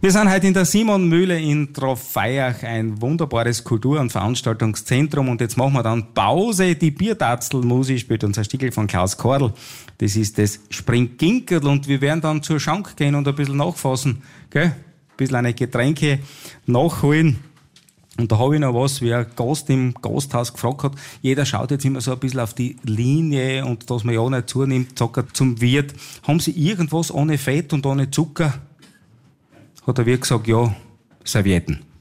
Wir sind heute in der Simon-Mühle in Trofeiach, ein wunderbares Kultur- und Veranstaltungszentrum. Und jetzt machen wir dann Pause. Die Biertatzelmusik spielt unser Stickel von Klaus Kordl. Das ist das Springginkerl. Und wir werden dann zur Schank gehen und ein bisschen nachfassen. Gell? Ein bisschen eine Getränke nachholen. Und da habe ich noch was, wie ein Gast im Gasthaus gefragt hat. Jeder schaut jetzt immer so ein bisschen auf die Linie und dass man ja nicht zunimmt, sagt er zum Wirt. Haben Sie irgendwas ohne Fett und ohne Zucker? Hat der Wirt gesagt, ja, Servietten.